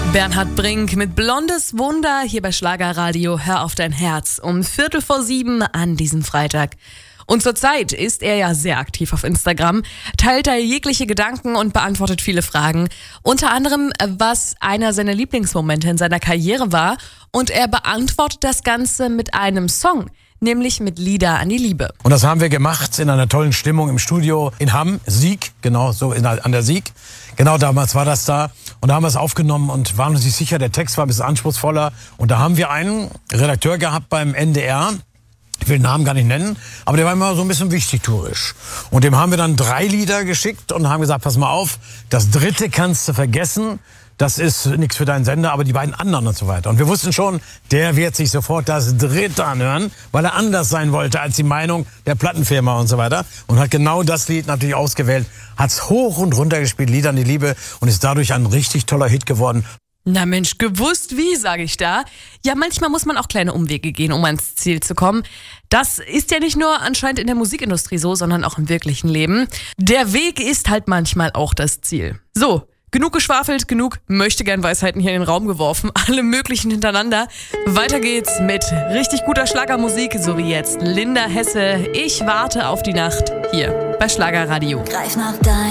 Bernhard Brink mit Blondes Wunder hier bei Schlagerradio. Hör auf dein Herz um 6:45 an diesem Freitag. Und zurzeit ist er ja sehr aktiv auf Instagram, teilt da jegliche Gedanken und beantwortet viele Fragen. Unter anderem, was einer seiner Lieblingsmomente in seiner Karriere war. Und er beantwortet das Ganze mit einem Song, nämlich mit Lieder an die Liebe. Und das haben wir gemacht in einer tollen Stimmung im Studio in Hamm, Sieg, genau so an der Sieg. Genau damals war das da. Und da haben wir es aufgenommen und waren uns nicht sicher, der Text war ein bisschen anspruchsvoller. Und da haben wir einen Redakteur gehabt beim NDR, ich will den Namen gar nicht nennen, aber der war immer so ein bisschen wichtigtuerisch. Und dem haben wir dann 3 Lieder geschickt und haben gesagt, pass mal auf, das 3. kannst du vergessen. Das ist nichts für deinen Sender, aber die beiden anderen und so weiter. Und wir wussten schon, der wird sich sofort das 3. anhören, weil er anders sein wollte als die Meinung der Plattenfirma und so weiter. Und hat genau das Lied natürlich ausgewählt, hat's hoch und runter gespielt, Lieder an die Liebe, und ist dadurch ein richtig toller Hit geworden. Na Mensch, gewusst wie, sage ich da. Ja, manchmal muss man auch kleine Umwege gehen, um ans Ziel zu kommen. Das ist ja nicht nur anscheinend in der Musikindustrie so, sondern auch im wirklichen Leben. Der Weg ist halt manchmal auch das Ziel. So, genug geschwafelt, genug Möchtegern-Weisheiten hier in den Raum geworfen, alle möglichen hintereinander. Weiter geht's mit richtig guter Schlagermusik, so wie jetzt Linda Hesse. Ich warte auf die Nacht hier bei Schlagerradio. Greif nach deinem